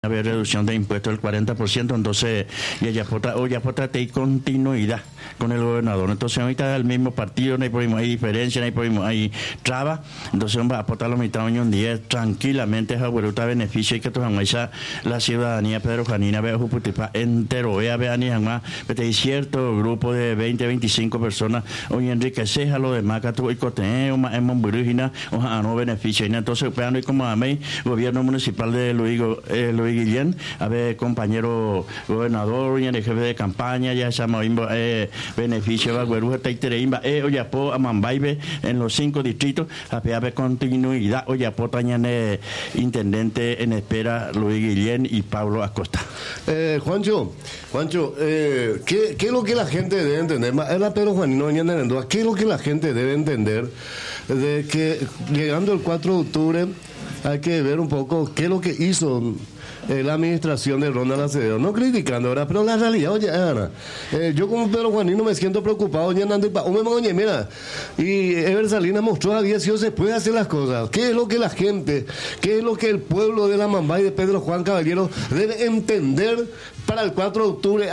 haber reducción de impuestos del 40%, entonces Oyapota hay continuidad con el gobernador. Entonces ahorita el mismo partido, no hay diferencia, no hay traba, entonces vamos a aportar los mitad de un día tranquilamente a Hueruta beneficio y que la ciudadanía Pedro Janina vea Juputipa entero, vea Niangma, hay cierto grupo de 20, 25 personas, hoy enriquecer a lo demás, que tu y coteo, en Monburujina, o no beneficio, entonces vean como a mí, gobierno municipal de Luis Guillén, a ver, compañero gobernador, y el jefe de campaña, ya se llama beneficio de Gueruja, Taitereimba, Oyapo, Amambaibe, en los 5 distritos, a ver continuidad, Oyapo, Tañane, intendente en espera, Luis Guillén y Pablo Acosta. Juancho, ¿qué es lo que la gente debe entender? Era Pedro Juanino, ¿qué es lo que la gente debe entender de que llegando el 4 de octubre hay que ver un poco qué es lo que hizo la administración de Ronald Acevedo, no criticando ahora, pero la realidad, oye, Ana, yo como Pedro Juanino me siento preocupado, oye, mira, y Ever Salinas mostró a 10 si se puede hacer las cosas. ¿Qué es lo que la gente, qué es lo que el pueblo de la Mambay de Pedro Juan Caballero debe entender para el 4 de octubre?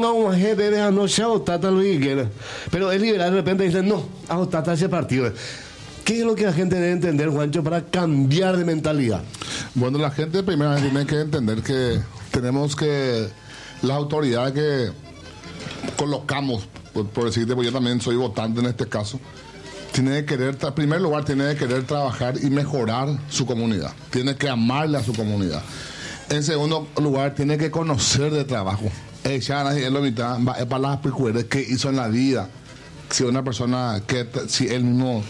Pero el liberal de repente dice, no, a ese partido. ¿Qué es lo que la gente debe entender, Juancho, para cambiar de mentalidad? Bueno, la gente primero tiene que entender que tenemos que las autoridades que colocamos, por decirte, porque yo también soy votante en este caso, tiene que querer, en primer lugar, tiene que querer trabajar y mejorar su comunidad. Tiene que amarle a su comunidad. En segundo lugar, tiene que conocer de trabajo. Ella es la mitad, para las precuelas que hizo en la vida. Si una persona, si él mismo,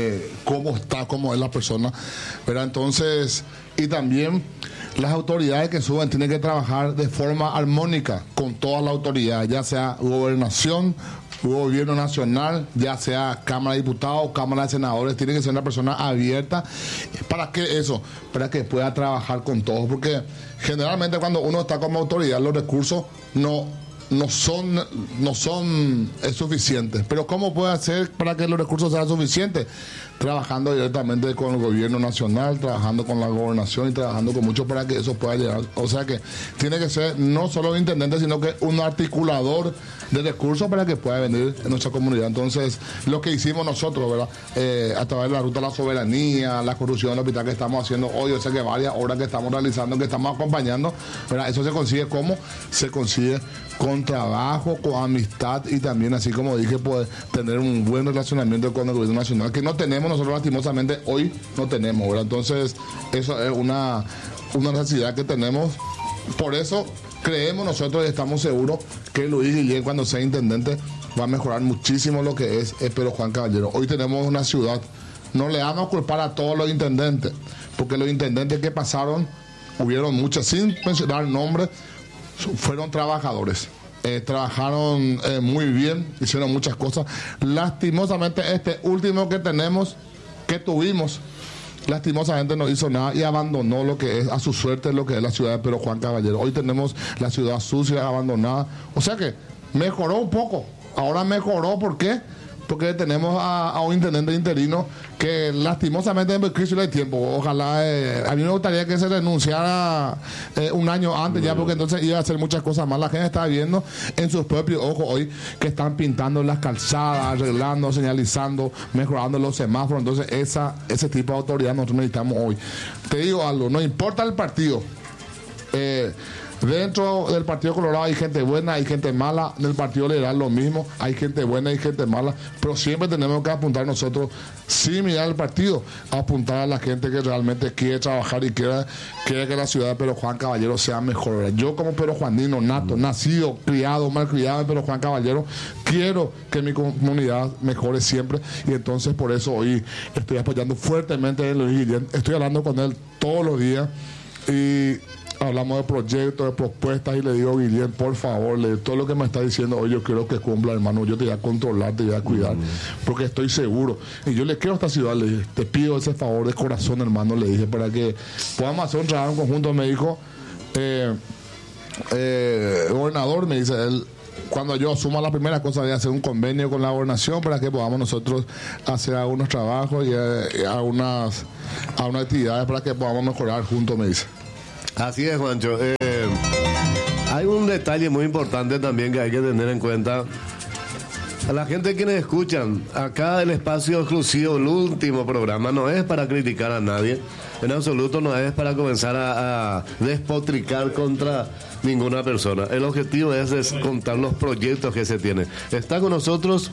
cómo es la persona, ¿verdad? Entonces, y también las autoridades que suben tienen que trabajar de forma armónica con todas las autoridades, ya sea gobernación, gobierno nacional, ya sea Cámara de Diputados, Cámara de Senadores, tiene que ser una persona abierta. ¿Para qué eso? Para que pueda trabajar con todos, porque generalmente cuando uno está como autoridad, los recursos no son suficientes. Pero ¿cómo puede hacer para que los recursos sean suficientes? Trabajando directamente con el gobierno nacional, trabajando con la gobernación y trabajando con muchos para que eso pueda llegar. O sea que tiene que ser no solo un intendente, sino que un articulador de recursos para que pueda venir en nuestra comunidad. Entonces, lo que hicimos nosotros, ¿verdad? A través de la ruta de la soberanía, la corrupción del hospital que estamos haciendo hoy, yo sé que varias horas que estamos realizando, que estamos acompañando, ¿verdad? Eso se consigue ¿cómo? Se consigue con trabajo, con amistad y también, así como dije, pues tener un buen relacionamiento con el gobierno nacional, que no tenemos nosotros lastimosamente, hoy no tenemos, ¿verdad? Entonces, eso es una necesidad que tenemos. Por eso creemos nosotros y estamos seguros que Luis Guillén, cuando sea intendente, va a mejorar muchísimo lo que es Pedro Juan Caballero. Hoy tenemos una ciudad, no le vamos a culpar a todos los intendentes, porque los intendentes que pasaron, hubieron muchos, sin mencionar nombres, fueron trabajadores. Trabajaron muy bien, hicieron muchas cosas. Lastimosamente este último que tuvimos, lastimosamente no hizo nada y abandonó lo que es a su suerte lo que es la ciudad de Pedro Juan Caballero. Hoy tenemos la ciudad sucia, abandonada. O sea que mejoró un poco. Ahora mejoró, ¿por qué? Porque tenemos a un intendente interino que lastimosamente en crisis hay tiempo. Ojalá, a mí me gustaría que se renunciara un año antes ya, porque entonces iba a hacer muchas cosas más. La gente está viendo en sus propios ojos hoy que están pintando las calzadas, arreglando, señalizando, mejorando los semáforos. Entonces ese tipo de autoridad nosotros necesitamos hoy. Te digo algo, no importa el partido. Dentro del Partido Colorado hay gente buena, hay gente mala. En el Partido Liberal lo mismo, hay gente buena y gente mala. Pero siempre tenemos que apuntar nosotros, sin mirar el partido, a apuntar a la gente que realmente quiere trabajar y quiere que la ciudad de Pedro Juan Caballero sea mejor. Yo como Pedro Juanino, nato, nacido, criado, malcriado en Pedro Juan Caballero, quiero que mi comunidad mejore siempre. Y entonces por eso hoy estoy apoyando fuertemente a Luis Guillén. Estoy hablando con él todos los días y hablamos de proyectos, de propuestas y le digo, Guillén, por favor, todo lo que me está diciendo hoy yo quiero que cumpla, hermano. Yo te voy a controlar, te voy a cuidar, porque estoy seguro. Y yo le quiero a esta ciudad, le dije, te pido ese favor de corazón, hermano, le dije, para que podamos hacer un trabajo en conjunto. Me dijo, gobernador, me dice él, cuando yo asuma la primera cosa, voy a hacer un convenio con la gobernación para que podamos nosotros hacer algunos trabajos y algunas actividades para que podamos mejorar juntos, me dice. Así es, Juancho. Hay un detalle muy importante también que hay que tener en cuenta. A la gente quienes escuchan, acá el espacio exclusivo, el último programa, no es para criticar a nadie, en absoluto no es para comenzar a despotricar contra ninguna persona. El objetivo es contar los proyectos que se tienen. Está con nosotros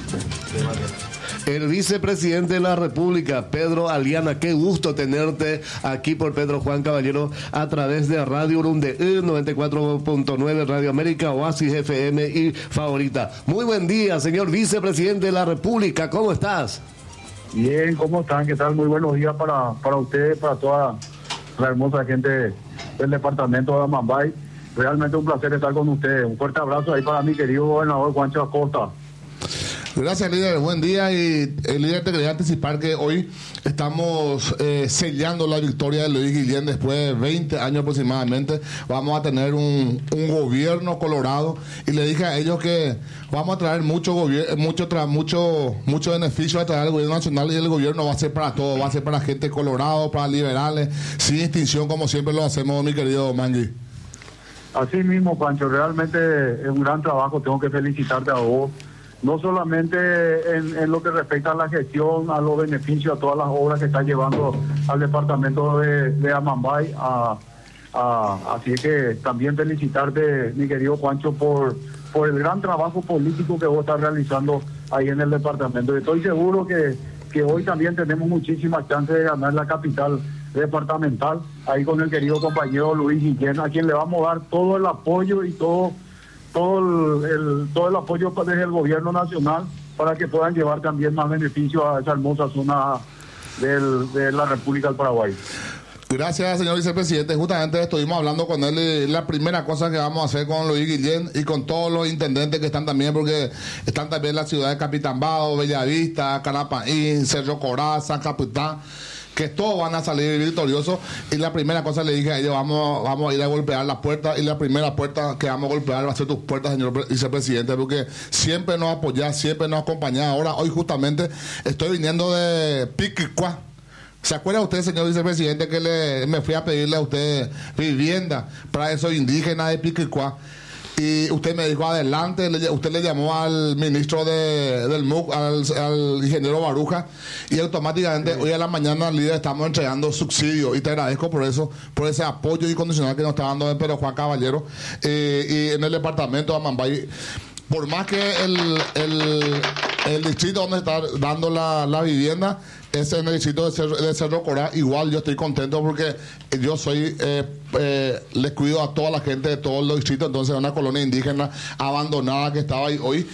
el vicepresidente de la República, Pedro Aliana. Qué gusto tenerte aquí por Pedro Juan Caballero a través de Radio Urunde 94.9, Radio América, Oasis FM y Favorita. Muy buen día, señor vicepresidente de la República. ¿Cómo estás? Bien, ¿cómo están? ¿Qué tal? Muy buenos días para ustedes, para toda la hermosa gente del departamento de Amambay. Realmente un placer estar con ustedes. Un fuerte abrazo ahí para mi querido gobernador Juancho Acosta. Gracias, líder. Buen día. Y el líder, te quería anticipar que hoy estamos sellando la victoria de Luis Guillén después de 20 años aproximadamente. Vamos a tener un gobierno colorado y le dije a ellos que vamos a traer mucho beneficio a traer al gobierno nacional, y el gobierno va a ser para todos, va a ser para gente colorado, para liberales, sin distinción, como siempre lo hacemos, mi querido Mangui. Así mismo, Pancho, realmente es un gran trabajo. Tengo que felicitarte a vos, no solamente en lo que respecta a la gestión, a los beneficios, a todas las obras que está llevando al departamento de Amambay, así que también felicitarte, mi querido Juancho, por el gran trabajo político que vos estás realizando ahí en el departamento. Y estoy seguro que hoy también tenemos muchísimas chances de ganar la capital departamental, ahí con el querido compañero Luis Guillén, a quien le vamos a dar todo el apoyo y todo el apoyo desde el gobierno nacional para que puedan llevar también más beneficios a esa hermosa zona de la República del Paraguay. Gracias, señor vicepresidente. Justamente estuvimos hablando con él y la primera cosa que vamos a hacer con Luis Guillén y con todos los intendentes que están también, porque están también en la ciudad de Capitambao, Bellavista, Canapaín, Cerro Corá, San Capitán, que todos van a salir victoriosos. Y la primera cosa le dije a ellos, vamos a ir a golpear la puerta, y la primera puerta que vamos a golpear va a ser tus puertas, señor vicepresidente, porque siempre nos apoyás, siempre nos acompañás. Ahora, hoy justamente estoy viniendo de Piquicua. ¿Se acuerda usted, señor vicepresidente, que me fui a pedirle a usted vivienda para esos indígenas de Piquicua? Y usted me dijo, adelante, usted le llamó al ministro del MUC, al ingeniero Baruja, y automáticamente hoy a la mañana, líder, estamos entregando subsidios, y te agradezco por eso, por ese apoyo incondicional que nos está dando el Pedro Juan Caballero, y en el departamento de Amambay. Por más que el distrito donde está dando la vivienda es en el distrito de Cerro Corá, igual yo estoy contento porque yo les cuido a toda la gente de todos los distritos. Entonces, una colonia indígena abandonada que estaba ahí hoy,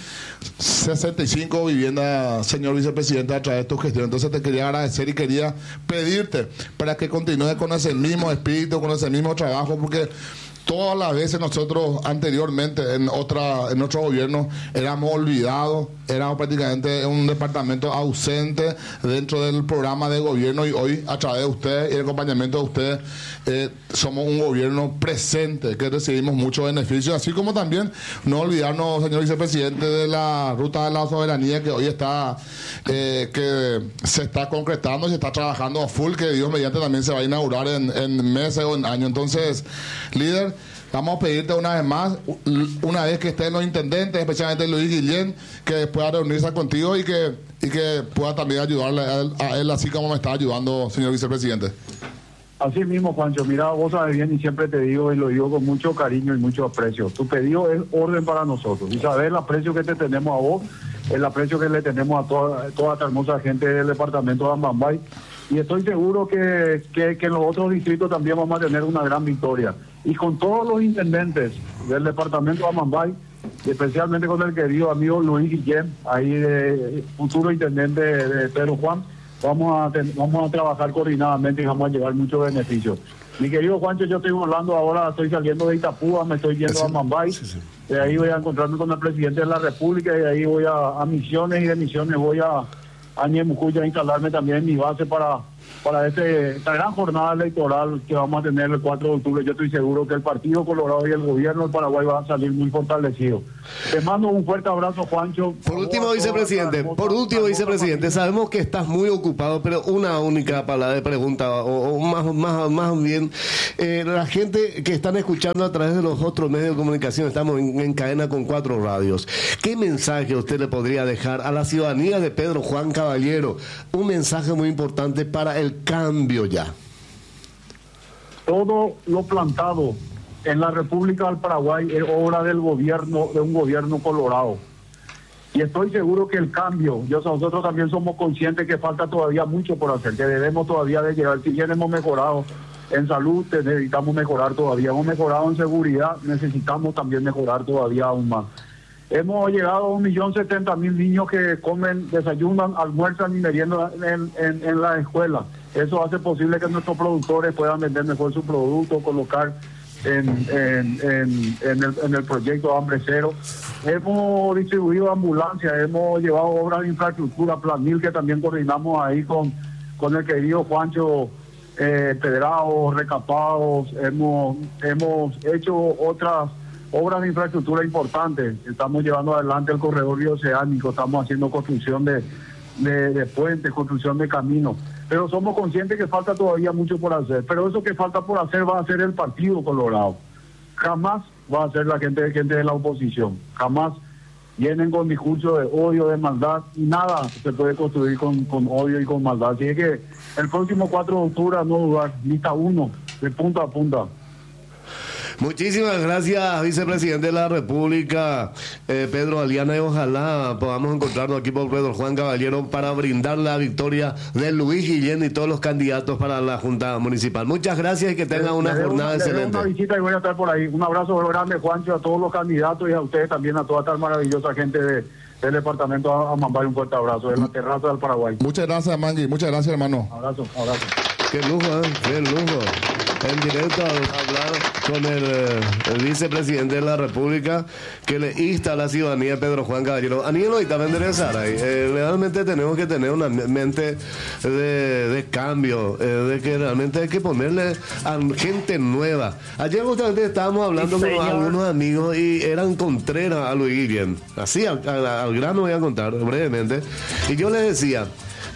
65 viviendas, señor vicepresidente, a través de tu gestión. Entonces, te quería agradecer y quería pedirte para que continúes con ese mismo espíritu, con ese mismo trabajo, porque todas las veces nosotros anteriormente en otro gobierno éramos olvidados, éramos prácticamente un departamento ausente dentro del programa de gobierno, y hoy a través de ustedes y el acompañamiento de ustedes somos un gobierno presente que recibimos muchos beneficios, así como también no olvidarnos, señor vicepresidente, de la ruta de la soberanía que hoy está que se está concretando y se está trabajando a full, que Dios mediante también se va a inaugurar en meses o en años. Entonces, líder, vamos a pedirte una vez más, una vez que estén los intendentes, especialmente Luis Guillén, que pueda reunirse contigo y que pueda también ayudarle a él, así como me está ayudando, señor vicepresidente. Así mismo, Juancho, mira, vos sabes bien y siempre te digo, y lo digo con mucho cariño y mucho aprecio, tu pedido es orden para nosotros, y saber el aprecio que te tenemos a vos, el aprecio que le tenemos a toda esta hermosa gente del departamento de Amambay, y estoy seguro que en los otros distritos también vamos a tener una gran victoria. Y con todos los intendentes del departamento de Amambay, especialmente con el querido amigo Luis Guillén, ahí futuro intendente de Pedro Juan, vamos a trabajar coordinadamente y vamos a llevar muchos beneficios. Mi querido Juancho, yo estoy volando ahora, estoy saliendo de Itapúa, me estoy yendo a Amambay, de ahí voy a encontrarme con el presidente de la República, y de ahí voy a Misiones, y de Misiones voy a Ñemucuya a instalarme también en mi base para esta gran jornada electoral que vamos a tener el 4 de octubre. Yo estoy seguro que el Partido Colorado y el gobierno del Paraguay van a salir muy fortalecidos. Te mando un fuerte abrazo, Juancho. Por último, vicepresidente, sabemos que estás muy ocupado, pero una única palabra de pregunta, o más bien, la gente que están escuchando a través de los otros medios de comunicación, estamos en cadena con 4 radios. ¿Qué mensaje usted le podría dejar a la ciudadanía de Pedro Juan Caballero? Un mensaje muy importante para el cambio ya. Todo lo plantado en la República del Paraguay es obra del gobierno, de un gobierno colorado. Y estoy seguro que el cambio, nosotros también somos conscientes que falta todavía mucho por hacer, que debemos todavía de llegar. Si bien hemos mejorado en salud, necesitamos mejorar todavía. Hemos mejorado en seguridad, necesitamos también mejorar todavía aún más. Hemos llegado a 1.070.000 niños que comen, desayunan, almuerzan y meriendan en la escuela. Eso hace posible que nuestros productores puedan vender mejor su producto, colocar en el proyecto Hambre Cero. Hemos distribuido ambulancias, hemos llevado obras de infraestructura, Planil, que también coordinamos ahí con el querido Juancho Pedrao, Recapados. Hemos hecho otras obras de infraestructura importantes. Estamos llevando adelante el corredor bioceánico, estamos haciendo construcción de puentes, construcción de caminos. Pero somos conscientes que falta todavía mucho por hacer. Pero eso que falta por hacer va a ser el Partido Colorado. Jamás va a ser la gente de la oposición. Jamás vienen con discurso de odio, de maldad, y nada se puede construir con odio y con maldad. Así es que el próximo 4 de octubre, no dudar, lista 1, de punta a punta. Muchísimas gracias, vicepresidente de la República, Pedro Aliana, y ojalá podamos encontrarnos aquí por Pedro Juan Caballero para brindar la victoria de Luis Guillén y todos los candidatos para la Junta Municipal. Muchas gracias y que tengan una jornada excelente. Una visita y voy a estar por ahí. Un abrazo grande, Juancho, a todos los candidatos y a ustedes también, a toda esta maravillosa gente del departamento Amambay. Un fuerte abrazo en la terraza del Paraguay. Muchas gracias, Mangui. Muchas gracias, hermano. Abrazo. Qué lujo, qué lujo. En directo a hablar con el vicepresidente de la República, que le insta a la ciudadanía Pedro Juan Caballero. Anielo y también de Saray. Realmente tenemos que tener una mente de cambio, de que realmente hay que ponerle a gente nueva. Ayer justamente estábamos hablando con algunos amigos y eran contreras a Luis Guillén. Así, al grano voy a contar brevemente. Y yo les decía,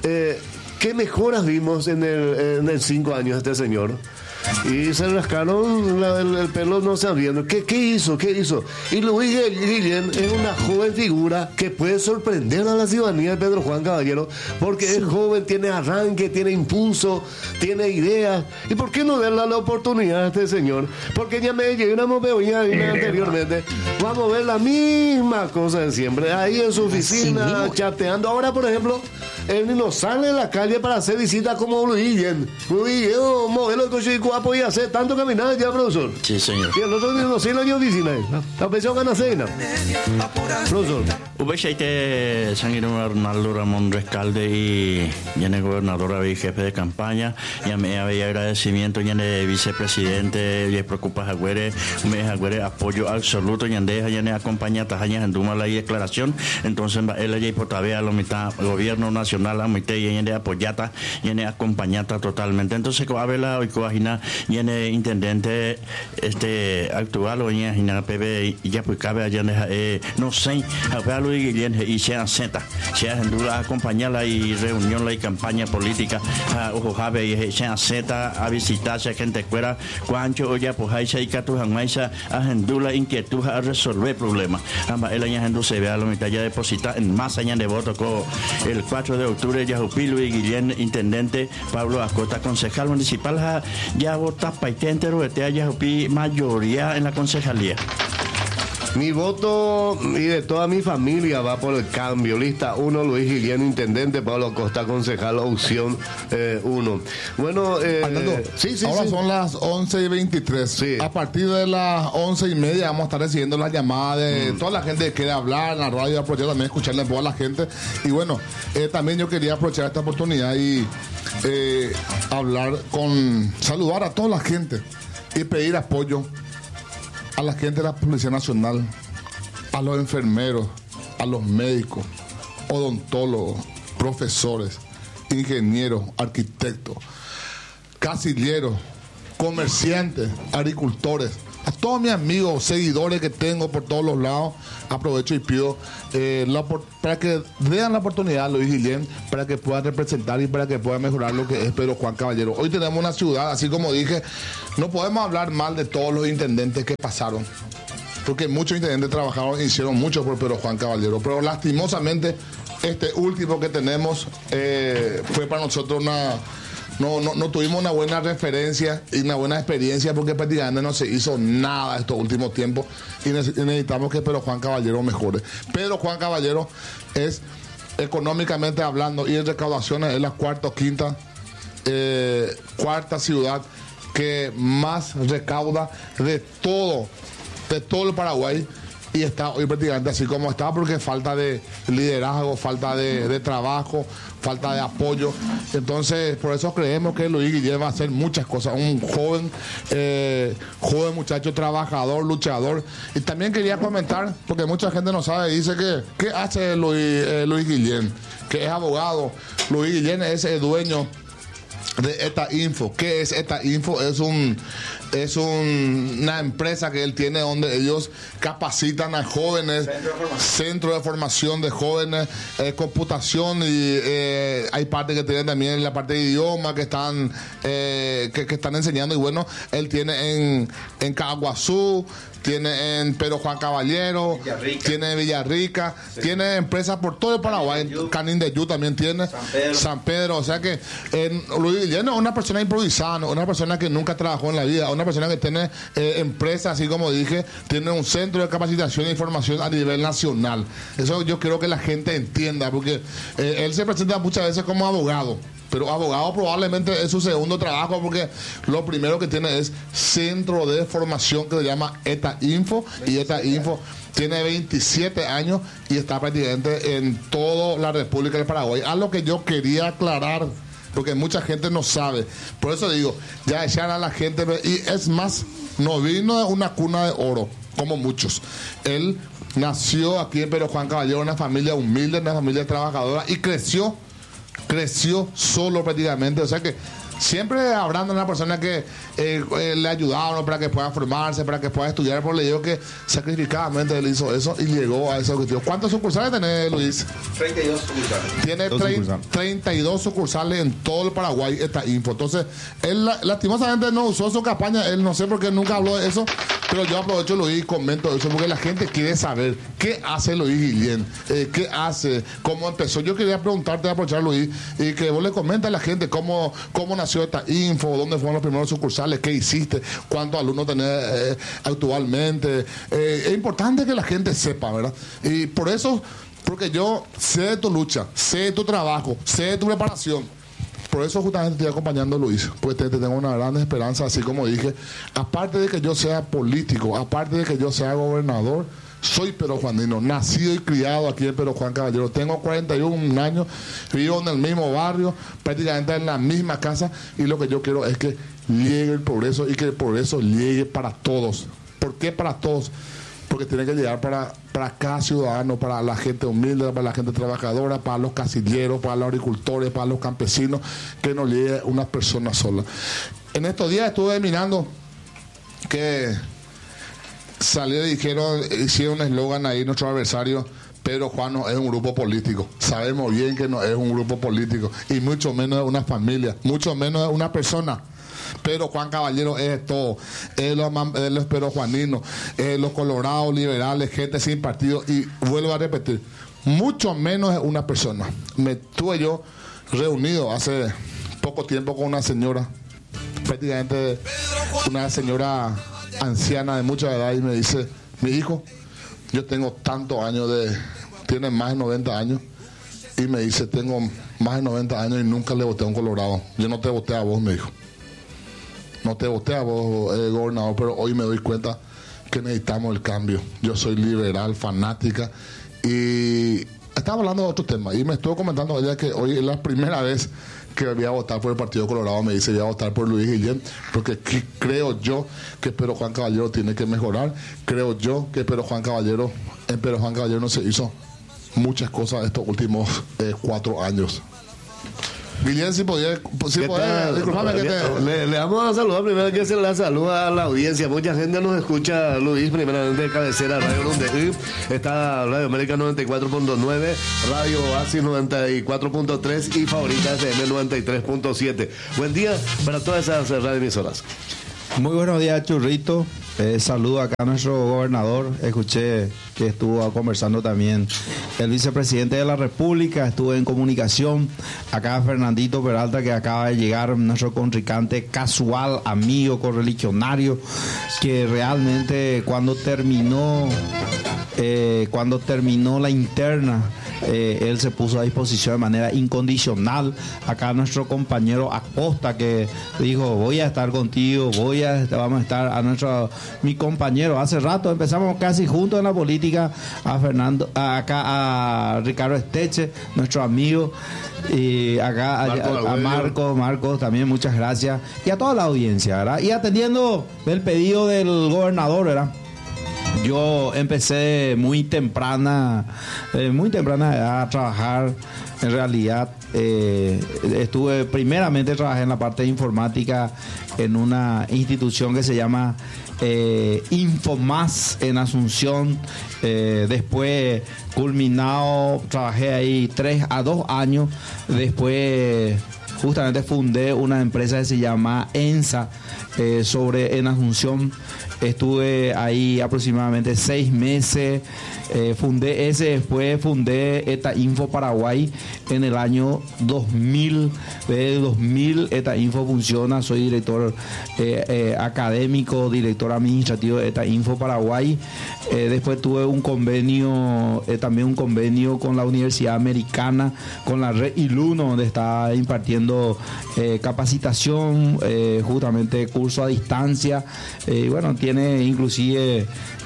¿qué mejoras vimos en el 5 años de este señor? Y se rascaron el pelo no sabiendo. ¿Qué hizo? Y Luis Guillén es una joven figura que puede sorprender a la ciudadanía de Pedro Juan Caballero, porque es joven, tiene arranque, tiene impulso, tiene ideas. ¿Y por qué no darle la oportunidad a este señor? Porque ya me llegamos anteriormente. Vamos a ver la misma cosa de siempre. Ahí en su oficina, chateando. Ahora, por ejemplo, él no sale a la calle para hacer visitas como Luis Guillén. Modelo de coche y podía hacer tanto caminar ya, profesor. Sí, señor. Y el otro día no sé la oficina. La pensión gana cena. Profesor. Ubechaite Sanguino Arnaldo Ramón Rescalde y ya el gobernador y jefe de campaña, ya me había agradecimiento, ya el vicepresidente, ya preocupa Jagüere, me Jagüere apoyo absoluto, ya le acompaña Tajaña en Duma la declaración, entonces él ya por todavía la mitad gobierno nacional, la mitad ya le apoyata, ya le acompañata totalmente, entonces a ver la oicogina, ya el intendente actual o ya PB ya pues cabe allá no sé, a ver Luis Guillén y sea senta, sea en duda acompañarla y reunión la y campaña política, ojo jabe y sea senta a visitarse gente fuera, cuancho ya pues ahí se catu jamaisa a endula inquietud a resolver problemas, amba el año endu se vea la mitad ya deposita en más años de voto con el 4 de octubre ya Jupi Luis Guillén intendente, Pablo Acota concejal municipal ya vota paite entero de ya Jupi mayoría en la concejalía. Mi voto y de toda mi familia va por el cambio. Lista 1, Luis Guillén, intendente, Pablo Acosta, concejal, opción 1. Bueno, ahora son las 11:23. Sí. A partir de las 11:30 vamos a estar recibiendo las llamadas de toda la gente que quiere hablar en la radio, aprovechar también escucharle a toda la gente. Y bueno, también yo quería aprovechar esta oportunidad y saludar a toda la gente y pedir apoyo a la gente de la Policía Nacional, a los enfermeros, a los médicos, odontólogos, profesores, ingenieros, arquitectos, casilleros, comerciantes, agricultores, a todos mis amigos, seguidores que tengo por todos los lados, aprovecho y pido para que vean la oportunidad, Luis Guillén, para que puedan representar y para que puedan mejorar lo que es Pedro Juan Caballero. Hoy tenemos una ciudad, así como dije, no podemos hablar mal de todos los intendentes que pasaron, porque muchos intendentes trabajaron e hicieron mucho por Pedro Juan Caballero, pero lastimosamente este último que tenemos fue para nosotros no tuvimos una buena referencia y una buena experiencia, porque prácticamente no se hizo nada estos últimos tiempos y necesitamos que Pedro Juan Caballero mejore. Pedro Juan Caballero es, económicamente hablando y en recaudaciones, es la cuarta o cuarta ciudad que más recauda de todo el Paraguay, y está hoy prácticamente así como está, porque falta de liderazgo, falta de trabajo, falta de apoyo. Entonces, por eso creemos que Luis Guillén va a hacer muchas cosas. Un joven muchacho, trabajador, luchador. Y también quería comentar, porque mucha gente no sabe, dice que ¿qué hace Luis Guillén? Que es abogado. Luis Guillén es el dueño de ETA Info. ¿Qué es ETA Info? Es una empresa que él tiene donde ellos capacitan a jóvenes, centro de formación de jóvenes, computación, y hay parte que tienen también la parte de idioma que están enseñando. Y bueno, él tiene en Caguazú, tiene en Pedro Juan Caballero, tiene en Villarrica, tiene empresas por todo el Paraguay, Canindeyú también tiene, San Pedro. O sea que Luis Guillén es una persona improvisada, una persona que nunca trabajó en la vida, una persona que tiene empresas, así como dije, tiene un centro de capacitación e información a nivel nacional. Eso yo quiero que la gente entienda, porque él se presenta muchas veces como abogado, pero abogado probablemente es su segundo trabajo, porque lo primero que tiene es centro de formación que se llama ETA Info, y ETA Info tiene 27 años y está prácticamente en toda la República del Paraguay. Algo que yo quería aclarar, porque mucha gente no sabe. Por eso digo, ya echar a la gente, y es más, no vino de una cuna de oro, como muchos. Él nació aquí en Pedro Juan Caballero, una familia humilde, una familia trabajadora, y creció solo prácticamente. O sea que siempre habrá una persona que le ayudaron para que pueda formarse, para que pueda estudiar, pero le digo que sacrificadamente él hizo eso y llegó a ese objetivo. ¿Cuántos sucursales tenés, Luis? 32 sucursales. Tiene 32 sucursales en todo el Paraguay, esta Info. Entonces, él lastimosamente no usó su campaña, él no sé por qué nunca habló de eso, pero yo aprovecho, Luis, y comento eso, porque la gente quiere saber qué hace Luis Guillén, qué hace, cómo empezó. Yo quería preguntarte, aprovechar, Luis, y que vos le comentes a la gente cómo nació esta Info, dónde fueron los primeros sucursales, qué hiciste, cuántos alumnos tenés actualmente. Es importante que la gente sepa, ¿verdad? Y por eso, porque yo sé de tu lucha, sé de tu trabajo, sé de tu preparación. Por eso justamente estoy acompañando, Luis, pues te tengo una gran esperanza, así como dije. Aparte de que yo sea político, aparte de que yo sea gobernador, soy perojuanino, nacido y criado aquí en Pedro Juan Caballero. Tengo 41 años, vivo en el mismo barrio, prácticamente en la misma casa, y lo que yo quiero es que llegue el progreso y que el progreso llegue para todos. ¿Por qué para todos? Porque tiene que llegar para cada ciudadano, para la gente humilde, para la gente trabajadora, para los casilleros, para los agricultores, para los campesinos, que no llegue una persona sola. En estos días estuve mirando que salieron y hicieron un eslogan ahí, nuestro adversario: Pedro Juan no es un grupo político. Sabemos bien que no es un grupo político, y mucho menos es una familia, mucho menos es una persona. Pedro Juan Caballero es todo, es los perojuaninos, los colorados, liberales, gente sin partido, y vuelvo a repetir, mucho menos es una persona. Me estuve yo reunido hace poco tiempo con una señora, prácticamente una señora anciana de mucha edad, y me dice: mi hijo, yo tengo tantos años tiene más de 90 años, y me dice: tengo más de 90 años y nunca le voté a un colorado. Yo no te voté a vos, me dijo. No te voté a vos, gobernador, pero hoy me doy cuenta que necesitamos el cambio. Yo soy liberal, fanática, y estaba hablando de otro tema, y me estuvo comentando ella que hoy es la primera vez que voy a votar por el Partido Colorado. Me dice: voy a votar por Luis Guillén, porque creo yo que Pedro Juan Caballero tiene que mejorar. Creo yo que en Pedro Juan Caballero no se hizo muchas cosas estos últimos 4 años. Vilén, si podía, disculpame que le vamos a saludar primero, que se la saluda a la audiencia. Mucha gente nos escucha, Luis, primeramente de cabecera, Radio Lunde. Está Radio América 94.9, Radio Oasis 94.3 y Favorita FM 93.7. Buen día para todas esas radioemisoras. Muy buenos días, Churrito. Saludo acá a nuestro gobernador. Escuché que estuvo conversando también el vicepresidente de la República. Estuve en comunicación. Acá Fernandito Peralta, que acaba de llegar, nuestro contrincante casual, amigo, correligionario, que realmente cuando terminó la interna, él se puso a disposición de manera incondicional. Acá nuestro compañero Acosta, que dijo: voy a estar contigo, vamos a estar. Mi compañero, hace rato empezamos casi juntos en la política, a Ricardo Esteche, nuestro amigo, y acá a Marcos también, muchas gracias, y a toda la audiencia, ¿verdad? Y atendiendo el pedido del gobernador, ¿verdad? Yo empecé muy temprana edad a trabajar. En realidad, trabajé en la parte de informática en una institución que se llama Infomás en Asunción. Después, culminado, trabajé ahí 3 a 2 años. Después, justamente fundé una empresa que se llama ENSA en Asunción. Estuve ahí aproximadamente 6 meses. Después fundé ETA Info Paraguay en el año 2000. Desde 2000 ETA Info funciona. Soy director académico, director administrativo de ETA Info Paraguay. Después tuve también un convenio con la Universidad Americana, con la red ILUNO, donde está impartiendo capacitación, justamente curso a distancia. Bueno, tiene inclusive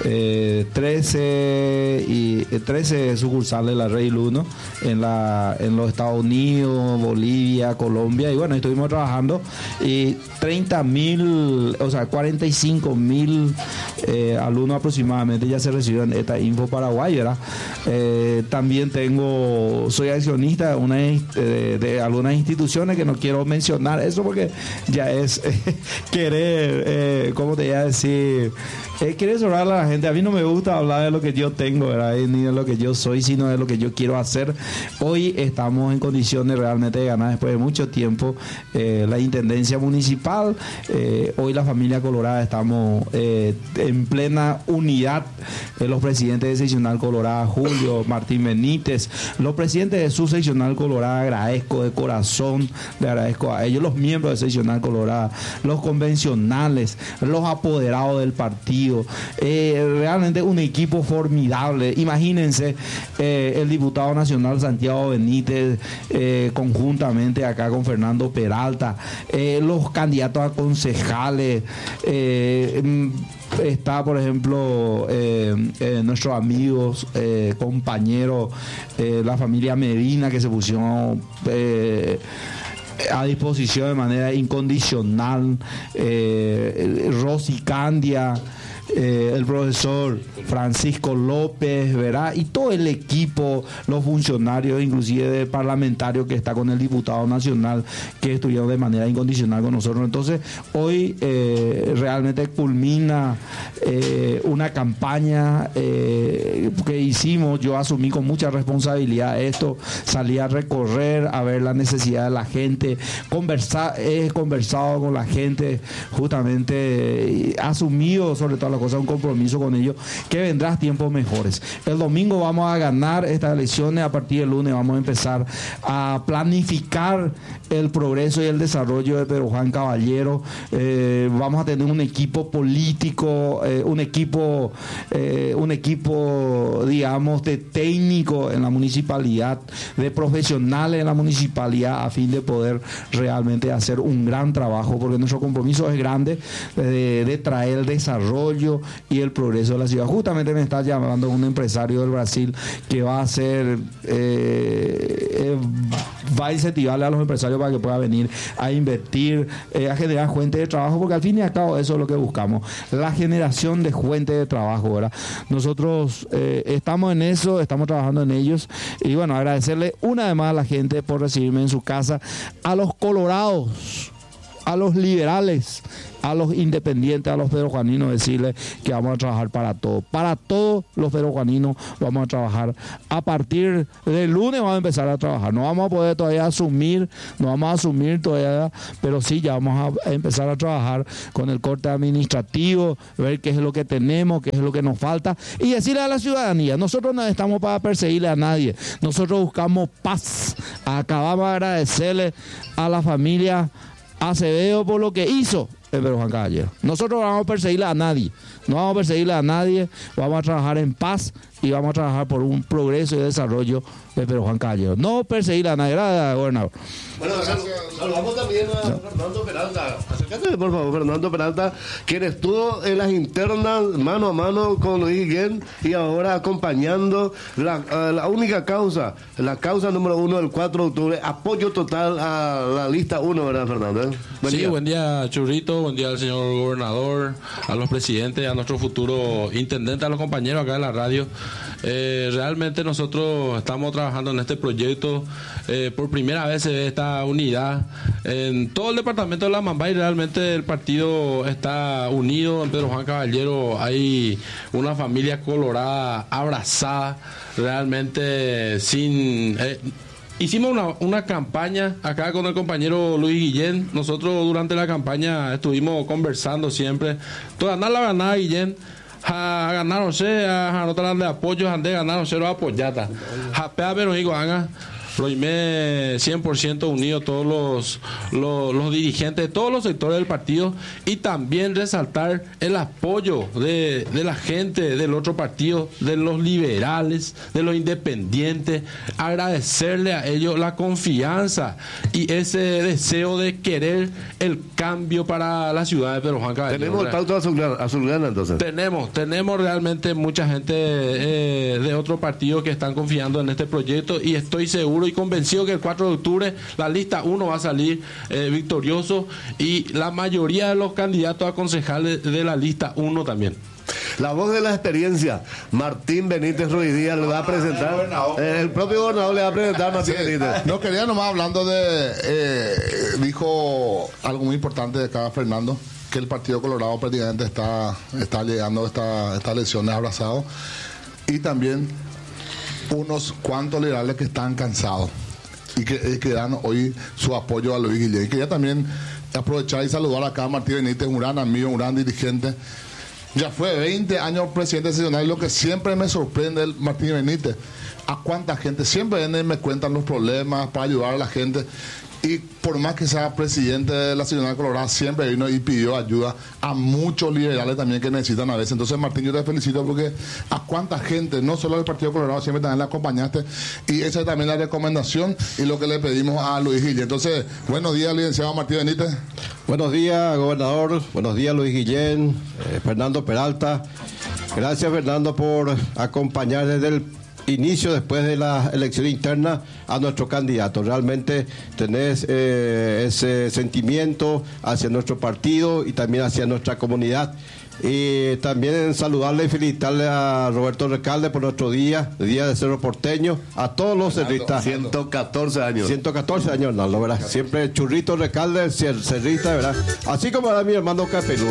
13 sucursales de la red ILUNO en los Estados Unidos, Bolivia, Colombia, y bueno, estuvimos trabajando, y 45.000 alumnos aproximadamente ya se recibieron ETA Info Paraguay, ¿verdad? También soy accionista de algunas instituciones que no quiero mencionar eso porque ya es querer, ¿cómo te voy a decir? Querer sobrar a la gente. A mí no me gusta hablar de lo que yo tengo, ¿verdad? Ni de lo que yo soy, sino de lo que yo quiero hacer. Hoy estamos en condiciones realmente de ganar, después de mucho tiempo, la intendencia municipal. Hoy la familia Colorada estamos en plena unidad. Los presidentes de Seccional Colorada, Julio Martín Benítez, los presidentes de su Seccional Colorada, agradezco de corazón, le agradezco a ellos, los miembros de Seccional Colorada, los convencionales, los apoderados del partido. Realmente un equipo formidable. Imagínense, el diputado nacional Santiago Benítez, conjuntamente acá con Fernando Peralta, los candidatos a concejales, está por ejemplo nuestros amigos, compañeros, la familia Medina, que se pusieron a disposición de manera incondicional, Rosy Candia, el profesor Francisco López, ¿verdad? Y todo el equipo, los funcionarios, inclusive de parlamentarios que está con el diputado nacional, que estuvieron de manera incondicional con nosotros. Entonces, hoy realmente culmina una campaña que hicimos. Yo asumí con mucha responsabilidad esto, salí a recorrer, a ver la necesidad de la gente, he conversado con la gente, justamente asumido sobre todas las cosas un compromiso con ellos, que vendrán tiempos mejores. El domingo vamos a ganar estas elecciones. A partir del lunes vamos a empezar a planificar el progreso y el desarrollo de Pedro Juan Caballero. Vamos a tener un equipo político, un equipo digamos de técnico en la municipalidad, de profesionales en la municipalidad, a fin de poder realmente hacer un gran trabajo, porque nuestro compromiso es grande, de traer el desarrollo y el progreso de la ciudad. Justamente me está llamando un empresario del Brasil que va a hacer va a incentivarle a los empresarios para que puedan venir a invertir, a generar fuentes de trabajo, porque al fin y al cabo eso es lo que buscamos, la generación de fuentes de trabajo, ¿verdad? Nosotros estamos en eso, estamos trabajando en ellos, y bueno, agradecerle una vez más a la gente por recibirme en su casa, a los colorados, a los liberales, a los independientes, a los perojuaninos, decirles que vamos a trabajar para todos los perojuaninos vamos a trabajar. A partir del lunes vamos a empezar a trabajar, no vamos a poder todavía asumir todavía, pero sí ya vamos a empezar a trabajar con el corte administrativo, ver qué es lo que tenemos, qué es lo que nos falta, y decirle a la ciudadanía, nosotros no estamos para perseguirle a nadie, nosotros buscamos paz. Acabamos de agradecerle a la familia Acevedo por lo que hizo el Pedro Juan Caballero. Nosotros no vamos a perseguirle a nadie, vamos a trabajar en paz y vamos a trabajar por un progreso y desarrollo de Pedro Juan Caballero. No perseguirle a nadie, gracias, gobernador. Bueno, saludamos también a Fernando Peralta. Acércate, por favor, Fernando Peralta, quien estuvo en las internas mano a mano con Luis Guillén y ahora acompañando la única causa, la causa número 1 del 4 de octubre, apoyo total a la lista 1, ¿verdad, Fernando? Buen día, Churrito, buen día al señor gobernador, a los presidentes, a nuestro futuro intendente, a los compañeros acá de la radio. Realmente nosotros estamos trabajando en este proyecto. Por primera vez se ve esta unidad en todo el departamento de La Mambay. Realmente el partido está unido. En Pedro Juan Caballero hay una familia colorada abrazada, realmente sin... Hicimos una campaña acá con el compañero Luis Guillén. Nosotros durante la campaña estuvimos conversando siempre. Toda la ganada Guillén. A ganar o sea, a no tratar de apoyo, a ganar o sea, apoyata. A pea pero digo, haga. Roimé 100% unido todos los dirigentes de todos los sectores del partido, y también resaltar el apoyo de la gente del otro partido, de los liberales, de los independientes, agradecerle a ellos la confianza y ese deseo de querer el cambio para la ciudad de Pedro Juan Caballero. Tenemos el pacto azulgrana entonces. Tenemos realmente mucha gente de otro partido que están confiando en este proyecto, y estoy seguro y convencido que el 4 de octubre la lista 1 va a salir victorioso, y la mayoría de los candidatos a concejales de la lista 1 también. La voz de la experiencia, Martín Benítez Ruiz Díaz le va a presentar, el propio gobernador le va a presentar a Martín Benítez. No, quería nomás hablando dijo algo muy importante de acá Fernando, que el Partido Colorado prácticamente está llegando a estas elecciones abrazado, y también unos cuantos liberales que están cansados y que dan hoy su apoyo a Luis Guillén. Y quería también aprovechar y saludar acá a Martín Benítez, un gran amigo, un gran dirigente. Ya fue 20 años presidente seccional, y lo que siempre me sorprende el Martín Benítez, a cuánta gente siempre vienen y me cuentan los problemas para ayudar a la gente. Y por más que sea presidente de la Ciudad de Colorado, siempre vino y pidió ayuda a muchos liberales también que necesitan a veces. Entonces, Martín, yo te felicito porque a cuánta gente, no solo del Partido Colorado, siempre también la acompañaste. Y esa es también la recomendación y lo que le pedimos a Luis Guillén. Entonces, buenos días, licenciado Martín Benítez. Buenos días, gobernador. Buenos días, Luis Guillén, Fernando Peralta. Gracias, Fernando, por acompañar desde el inicio, después de la elección interna, a nuestro candidato. Realmente tenés ese sentimiento hacia nuestro partido y también hacia nuestra comunidad. Y también saludarle y felicitarle a Roberto Recalde por nuestro día de Cerro Porteño, a todos los cerristas. 114 años. 114 años, no, ¿verdad? Siempre Churrito Recalde, cerrista, ¿verdad? Así como a mi hermano Capelú.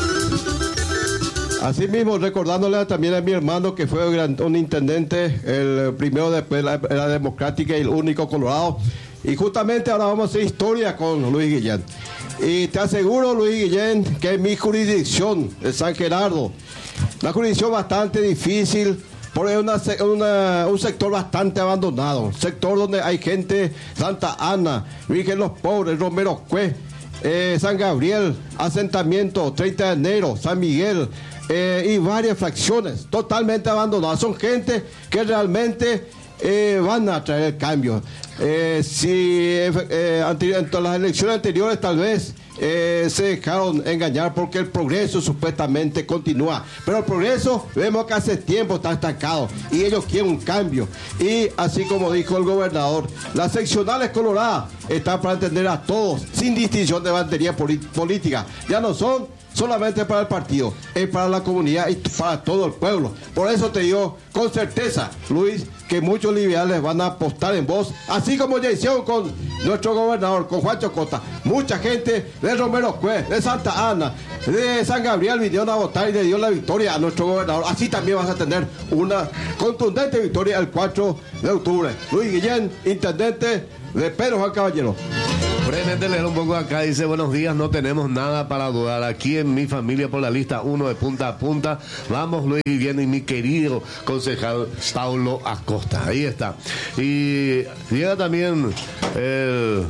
Así mismo, recordándole también a mi hermano que fue un intendente, el primero después de la democrática y el único Colorado. Y justamente ahora vamos a hacer historia con Luis Guillén. Y te aseguro, Luis Guillén, que mi jurisdicción, de San Gerardo, una jurisdicción bastante difícil, porque es un sector bastante abandonado, un sector donde hay gente, Santa Ana, Virgen Los Pobres, Romero Cue, San Gabriel, asentamiento, 30 de enero, San Miguel, y varias fracciones totalmente abandonadas. Son gente que realmente van a traer el cambio. En las elecciones anteriores tal vez se dejaron engañar porque el progreso supuestamente continúa. Pero el progreso vemos que hace tiempo está estancado y ellos quieren un cambio. Y así como dijo el gobernador, las seccionales coloradas están para atender a todos, sin distinción de bandería política. Ya no son solamente para el partido, es para la comunidad y para todo el pueblo. Por eso te digo con certeza, Luis, que muchos liberales van a apostar en vos, así como ya hicieron con nuestro gobernador, con Juancho Costa. Mucha gente de Romero Cue, de Santa Ana, de San Gabriel vinieron a votar y le dio la victoria a nuestro gobernador. Así también vas a tener una contundente victoria el 4 de octubre. Luis Guillén, intendente de Pedro Juan Caballero. Brevemente leer un poco acá, dice: buenos días, no tenemos nada para dudar. Aquí en mi familia por la lista 1 de punta a punta. Vamos, Luis Guillén y mi querido concejal Paulo Acosta. Ahí está. Y llega también el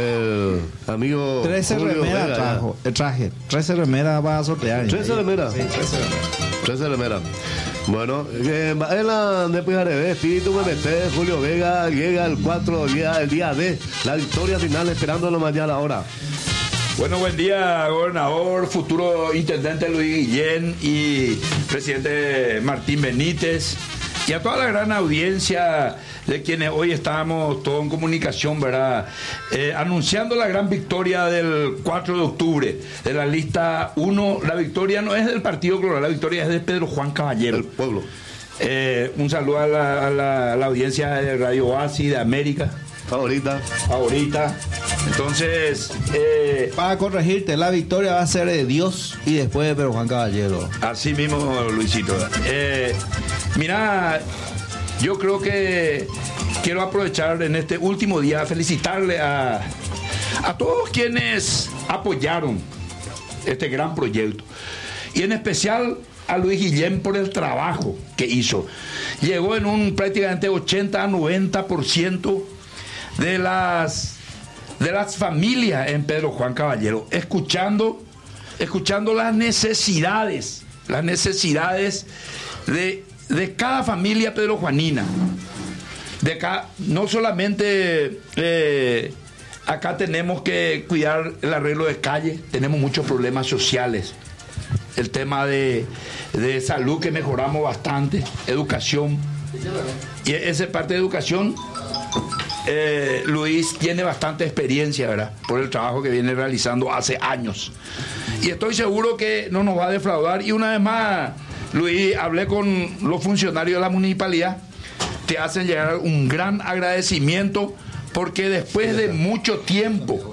amigo 13 remeras traje. 13 remeras va a sortear. 13 remeras. Sí, 13 remeras. Bueno, en la de Pijarebe, Espíritu MMT, Julio Vega, llega el 4, el día de la victoria final, esperándolo mañana ahora. Bueno, buen día, gobernador, futuro intendente Luis Guillén y presidente Martín Benítez, y a toda la gran audiencia de quienes hoy estamos todos en comunicación, ¿verdad? Anunciando la gran victoria del 4 de octubre de la lista 1. La victoria no es del Partido Colorado, la victoria es de Pedro Juan Caballero. El pueblo. Un saludo a la audiencia de Radio Oasis de América. Favorita. Entonces, para corregirte, la victoria va a ser de Dios y después de Pedro Juan Caballero. Así mismo, Luisito. Mira, yo creo que quiero aprovechar en este último día a felicitarle a todos quienes apoyaron este gran proyecto. Y en especial a Luis Guillén por el trabajo que hizo. Llegó en un prácticamente 80 a 90% de las familias en Pedro Juan Caballero, escuchando las necesidades de cada familia pedrojuanina. De acá, no solamente acá tenemos que cuidar el arreglo de calle, tenemos muchos problemas sociales. El tema de salud que mejoramos bastante, educación. Y esa parte de educación, Luis tiene bastante experiencia, ¿verdad? Por el trabajo que viene realizando hace años. Y estoy seguro que no nos va a defraudar. Y una vez más, Luis, hablé con los funcionarios de la municipalidad, te hacen llegar un gran agradecimiento porque después de mucho tiempo,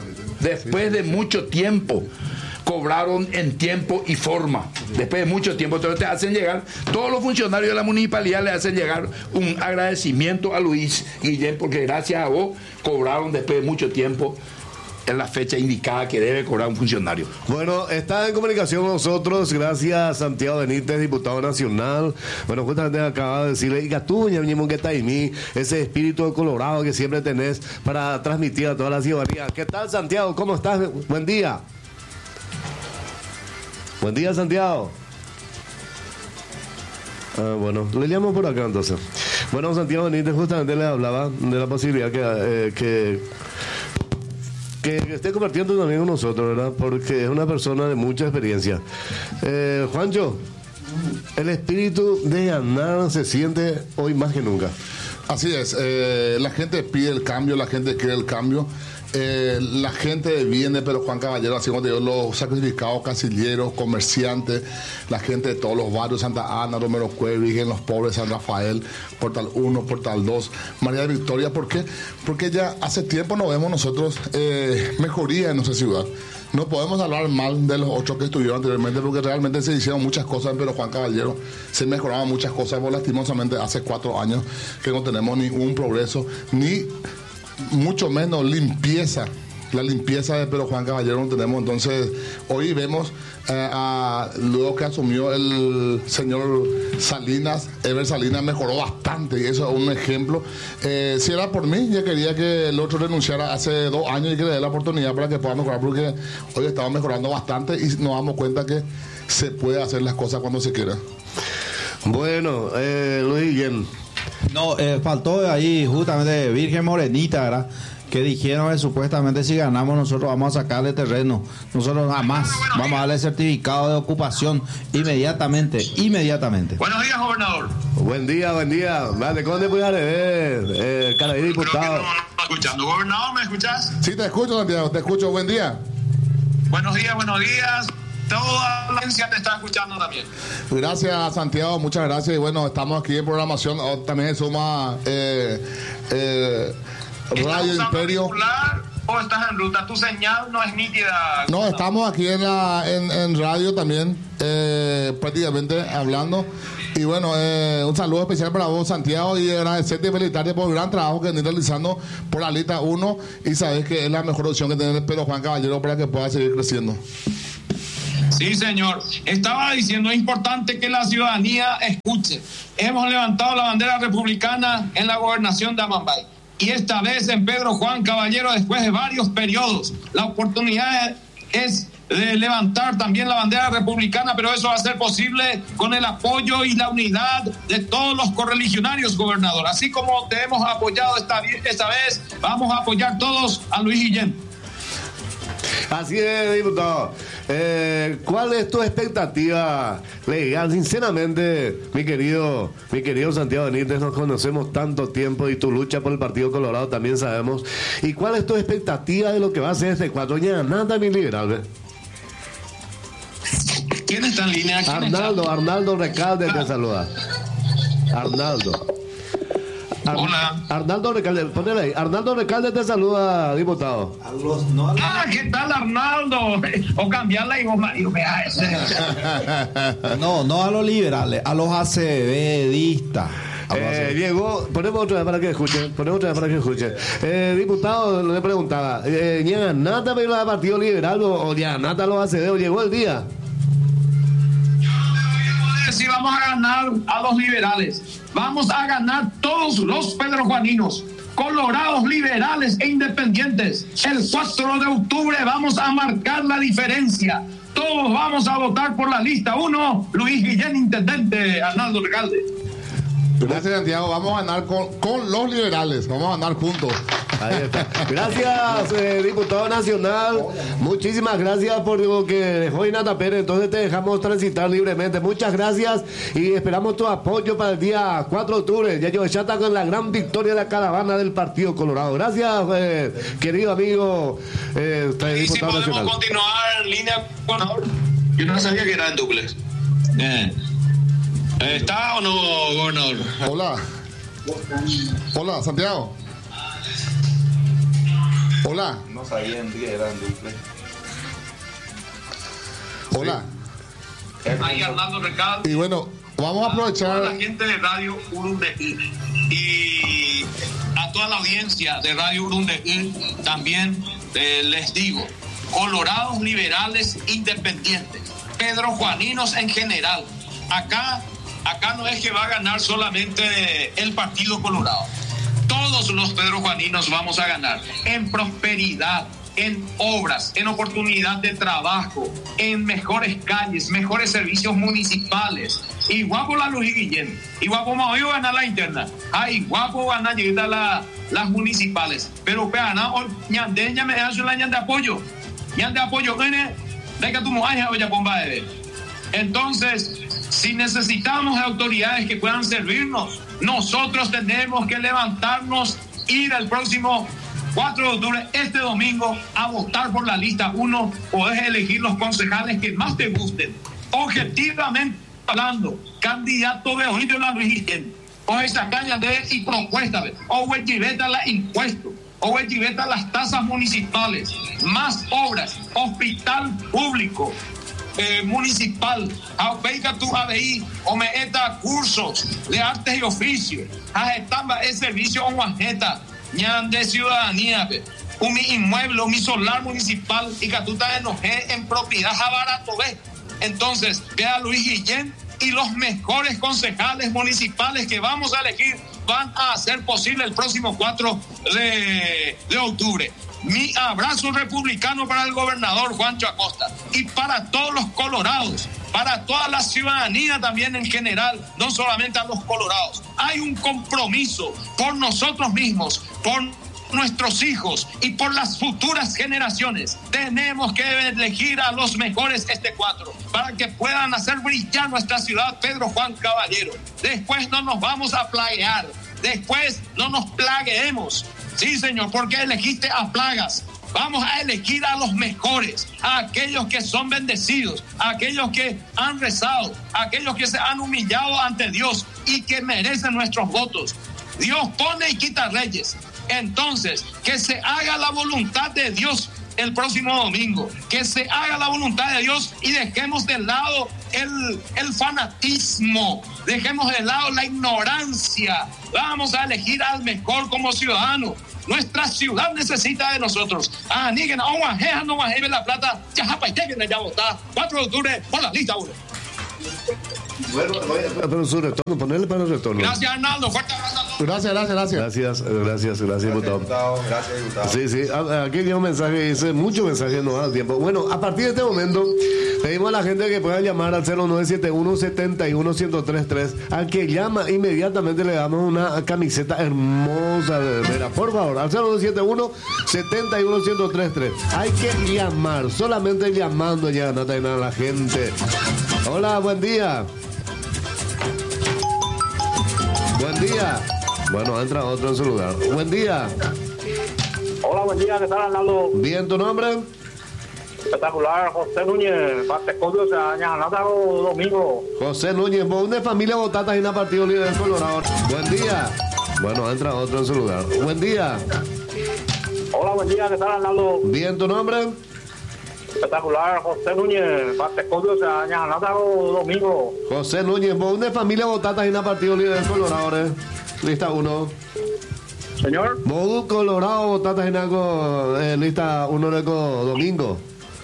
cobraron en tiempo y forma. Después de mucho tiempo, entonces te hacen llegar, todos los funcionarios de la municipalidad le hacen llegar un agradecimiento a Luis Guillén, porque gracias a vos cobraron después de mucho tiempo en la fecha indicada que debe cobrar un funcionario. Bueno, está en comunicación con nosotros, gracias Santiago Benítez, diputado nacional. Bueno, justamente acaba de decirle, y Gatuña, que está en mí, ese espíritu de Colorado que siempre tenés para transmitir a toda la ciudadanía. ¿Qué tal, Santiago? ¿Cómo estás? Buen día. Buen día, Santiago. Bueno, le llamo por acá entonces. Bueno, Santiago Benítez justamente le hablaba de la posibilidad que esté compartiendo también con nosotros, ¿verdad? Porque es una persona de mucha experiencia. Juancho, el espíritu de ganar se siente hoy más que nunca. Así es, la gente pide el cambio, la gente quiere el cambio. La gente viene, pero Juan Caballero, así como te digo, los sacrificados, casilleros, comerciantes, la gente de todos los barrios, Santa Ana, Romero Cue, Virgen, Los Pobres, San Rafael, Portal 1, Portal 2, María de Victoria. ¿Por qué? Porque ya hace tiempo no vemos nosotros mejoría en nuestra ciudad. No podemos hablar mal de los 8 que estuvieron anteriormente, porque realmente se hicieron muchas cosas, pero Juan Caballero se mejoraban muchas cosas, pero lastimosamente hace 4 años que no tenemos ningún progreso, ni mucho menos limpieza. La limpieza de Pedro Juan Caballero no tenemos. Entonces hoy vemos luego que asumió el señor Salinas, Ever Salinas mejoró bastante, y eso es un ejemplo. Si era por mí, yo quería que el otro renunciara hace 2 años y que le dé la oportunidad para que pueda mejorar, porque hoy estamos mejorando bastante y nos damos cuenta que se puede hacer las cosas cuando se quiera. Bueno, Luis Guillén. No, faltó ahí justamente Virgen Morenita, ¿verdad? que dijeron que supuestamente si ganamos nosotros vamos a sacarle terreno. Nosotros jamás vamos a darle certificado de ocupación inmediatamente. Buenos días, gobernador. Buen día. Vale, ¿cómo te voy a ver? Cara de diputado. No escuchando. Gobernador, ¿me escuchas? Sí, te escucho, Santiago, te escucho. Buen día. Buenos días. Toda la audiencia te está escuchando también. Gracias, Santiago, muchas gracias. Y bueno, estamos aquí en programación. También se suma Radio Imperio. ¿O estás en ruta? Tu señal no es nítida. No, estamos aquí en radio también, prácticamente hablando. Y bueno, un saludo especial para vos, Santiago, y agradecerte y felicitarte por el gran trabajo que estás realizando por la lista 1. Y sabes que es la mejor opción que tener Pedro Juan Caballero para que pueda seguir creciendo. Sí, señor. Estaba diciendo, es importante que la ciudadanía escuche. Hemos levantado la bandera republicana en la gobernación de Amambay. Y esta vez en Pedro Juan Caballero, después de varios periodos, la oportunidad es de levantar también la bandera republicana, pero eso va a ser posible con el apoyo y la unidad de todos los correligionarios, gobernador. Así como te hemos apoyado esta vez, vamos a apoyar todos a Luis Guillén. Así es, diputado. ¿Cuál es tu expectativa legal? Sinceramente, mi querido Santiago Benítez, nos conocemos tanto tiempo y tu lucha por el Partido Colorado también sabemos. ¿Y cuál es tu expectativa de lo que va a ser este cuadro? Ya nada, mi liberal, ¿ves? ¿Quién está en línea? Arnaldo Recalde te saluda. Arnaldo. Hola. Arnaldo Recalde, ponele ahí. Arnaldo Recalde te saluda, diputado. ¿Qué tal, Arnaldo? O cambiarla y vos, No a los liberales, a los acebedistas. Diego, ponemos otra vez para que escuchen. Diputado, le preguntaba, ¿Nata pero el Partido Liberal o ya Nata los ACD? ¿Llegó el día? Si vamos a ganar a los liberales, vamos a ganar todos los pedrojuaninos, colorados, liberales e independientes. El 4 de octubre vamos a marcar la diferencia. Todos vamos a votar por la lista 1, Luis Guillén, intendente, Arnaldo Recalde. Gracias, Santiago. Vamos a ganar con los liberales. Vamos a ganar juntos. Ahí está. Gracias, diputado nacional. Muchísimas gracias por lo que dejó Nata Pérez. Entonces te dejamos transitar libremente. Muchas gracias y esperamos tu apoyo para el día 4 de octubre. Ya yo está con la gran victoria de la caravana del Partido Colorado. Gracias, querido amigo diputado nacional. Si podemos continuar en línea, gobernador. Yo no sabía que era en duplex. ¿Está o no, gobernador? Hola, Santiago. Hola. No sabían que eran duplex. Hola. Ahí Arnaldo Recalde. Y bueno, vamos a aprovechar. A la gente de Radio Urundeí y a toda la audiencia de Radio Urundeí también les digo, colorados, liberales, independientes, pedrojuaninos en general. Acá no es que va a ganar solamente el Partido Colorado. Todos los pedrojuaninos vamos a ganar en prosperidad, en obras, en oportunidad de trabajo, en mejores calles, mejores servicios municipales. Igual por la Luis Guillén, igual como hoy ganar la interna, igual por ganar las municipales. Pero ganar ñande ya me hace la ñande apoyo, de que tu mujer ya bomba de. Entonces, si necesitamos autoridades que puedan servirnos, nosotros tenemos que levantarnos, ir el próximo 4 de octubre, este domingo, a votar por la lista 1. Podés elegir los concejales que más te gusten. Objetivamente hablando, candidato de Oído la Luis Guillén, o esa caña de y propuesta, o huechiveta la impuestos, o huechiveta las tasas municipales, más obras, hospital público, municipal, aupeica tu ABI, o meeta cursos de artes y oficios, ajetamba el servicio o majeta, ñan de ciudadanía, un mi inmueble, mi solar municipal, y que tú estás enojé en propiedad barato, ve. Entonces, ve a Luis Guillén y los mejores concejales municipales que vamos a elegir van a hacer posible el próximo 4 de octubre. Mi abrazo republicano para el gobernador Juancho Acosta y para todos los colorados, para toda la ciudadanía también en general, no solamente a los colorados. Hay un compromiso por nosotros mismos, por nuestros hijos y por las futuras generaciones. Tenemos que elegir a los mejores este cuatro para que puedan hacer brillar nuestra ciudad, Pedro Juan Caballero. Después no nos vamos a plaguear, después no nos plagueemos. Sí, señor, porque elegiste a plagas. Vamos a elegir a los mejores, a aquellos que son bendecidos, a aquellos que han rezado, a aquellos que se han humillado ante Dios y que merecen nuestros votos. Dios pone y quita reyes. Entonces, que se haga la voluntad de Dios el próximo domingo, que se haga la voluntad de Dios y dejemos de lado el fanatismo, dejemos de lado la ignorancia. Vamos a elegir al mejor como ciudadano. Nuestra ciudad necesita de nosotros. La plata, ya 4 de octubre por la lista 1. Bueno, para su retorno, ponerle para el retorno. Gracias, Arnaldo. Fuerte abrazo. Gracias, diputado. Gracias, diputado. Sí, aquí hay un mensaje, dice, muchos mensajes no da tiempo. Bueno, a partir de este momento, pedimos a la gente que pueda llamar al 0971-71-1033. Al que llama, inmediatamente le damos una camiseta hermosa de vera. Por favor, al 0971-71-1033. Hay que llamar, solamente llamando ya, no hay nada a la gente. Hola, buen día. Buen día. Bueno, entra otro en su lugar. Buen día. Hola, buen día, ¿qué tal, Arnaldo? Bien, ¿tu nombre? Espectacular, José Núñez, Batecobio, domingo. José Núñez, vos de familia Botata y una partido líder del Colorado. Buen día. Bueno, entra otro en su lugar. Buen día. Hola, buen día, ¿qué tal, Arnaldo? Bien, ¿tu nombre? Espectacular, José Núñez, Batecobio, domingo. José Núñez, vos de familia Botata y una partido líder del Colorado. Lista 1. Señor. Vos Colorado Botata y lista 1 de domingo.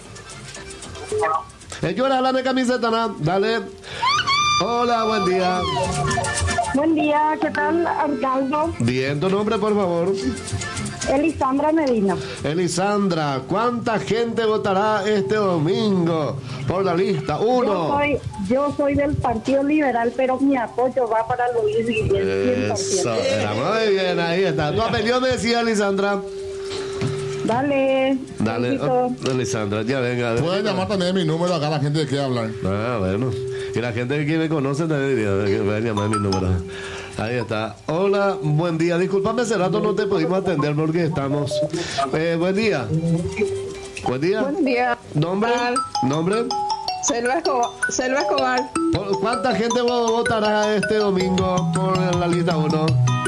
Yo era la de camiseta, ¿no? Dale. Hola, buen día. Buen día, ¿qué tal, Arnaldo? Bien, tu nombre, por favor. Elisandra Medina. Elisandra, ¿cuánta gente votará este domingo por la lista 1? Yo soy del Partido Liberal, pero mi apoyo va para Luis Guillén. Eso, era muy bien, ahí está. Tu apellido me decía, Elisandra. Dale. Elisandra, ya venga. Pueden llamar también mi número, acá la gente que quiere hablar. Ah, bueno. Y la gente que me conoce también diría que pueden llamar mi número. Ahí está. Hola, buen día. Disculpame, hace rato no te pudimos atender porque estamos. Buen día. Buen día. Buen día. ¿Nombre? ¿Nombre? Selva Escobar. ¿Cuánta gente votará este domingo por la lista 1?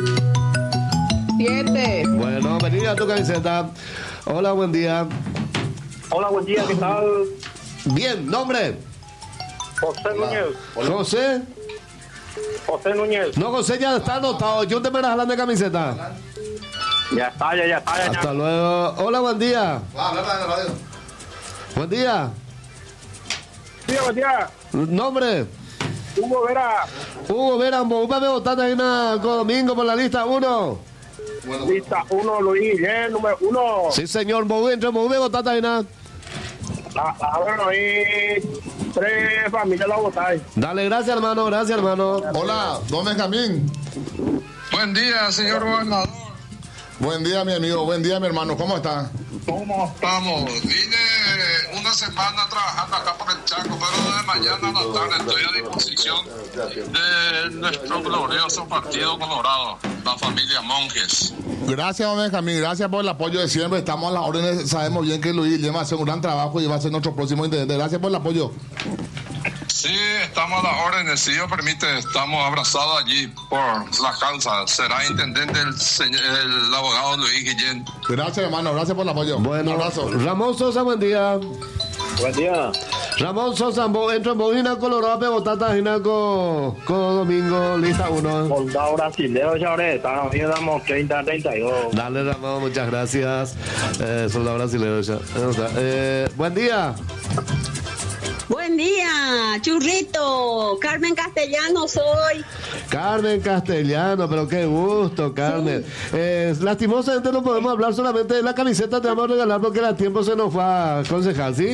7. Bueno, vení a tu camiseta. Hola, buen día. Hola, buen día, ¿qué tal? Bien, ¿nombre? José Núñez. ¿José? José Núñez. No, José ya está anotado. Yo te me las de camiseta. Ya está. Hasta luego. Hola, buen día. Buen día. Sí, buen día. ¿Nombre? Hugo Vera. Hugo Vera, vos me votaste ahí domingo por la lista 1. Lista 1, Luis Guillén, número 1. Sí, señor, entre me votaste ahí nada. Bueno, ahí 3 familias la votáis. Dale, gracias, hermano. Hola, don Benjamín. Buen día, señor gobernador. Buen día, mi amigo. Buen día, mi hermano. ¿Cómo está? ¿Cómo estamos? Vine una semana trabajando acá por el Chaco, pero de mañana a la tarde estoy a disposición de nuestro glorioso Partido Colorado, la familia Monjes. Gracias, don Benjamín. Gracias por el apoyo de siempre. Estamos a las órdenes. Sabemos bien que Luis va a hacer un gran trabajo y va a ser nuestro próximo intendente. Gracias por el apoyo. Sí, estamos a las órdenes. Si Dios permite, estamos abrazados allí por la causa. Será intendente el abogado Luis Guillén. Gracias, hermano. Gracias por el apoyo. Bueno, un abrazo. Ramón Sosa, buen día. Buen día. Ramón Sosa, entre Bojina, Colorado, Pebotata, Ginaco, Domingo, lista 1. Soldado brasileño, ya ahora damos 30-32. Dale, Ramón, muchas gracias. Soldado brasileño, ya. Buen día. Buen día, Churrito. Carmen Castellano soy. Carmen Castellano, pero qué gusto, Carmen. Sí. Lastimosamente no podemos hablar solamente de la camiseta, te vamos a regalar porque el tiempo se nos va, concejal, ¿sí?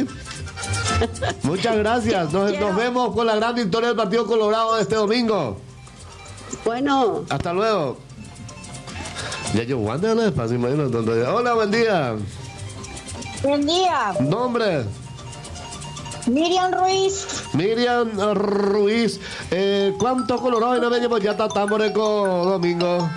Muchas gracias. Nos vemos con la gran victoria del Partido Colorado de este domingo. Bueno. Hasta luego. Ya yo guante la despacio, imagino. Hola, buen día. Buen día. Nombre. Miriam Ruiz. Miriam Ruiz. ¿Cuánto colorado y no me llevo ya tatamos domingo?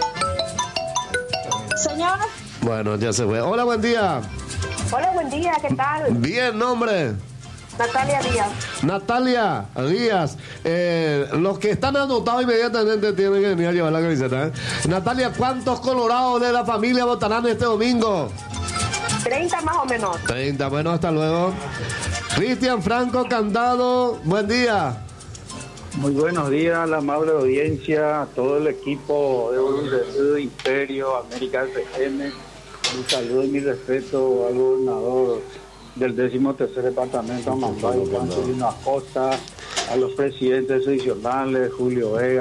Señor. Bueno, ya se fue. Hola, buen día. Hola, buen día, ¿qué tal? Bien, nombre. Natalia Díaz. Natalia Díaz. Los que están anotados inmediatamente tienen que venir a llevar la camiseta. Natalia, ¿cuántos colorados de la familia votarán este domingo? 30 más o menos. 30, bueno, hasta luego. Cristian Franco Candado, buen día. Muy buenos días, la amable audiencia, todo el equipo de Imperio, América FM. Un saludo y mi respeto al gobernador del 13º departamento, Amampayo, Juan Celino Acosta, a los presidentes adicionales, Julio Vega.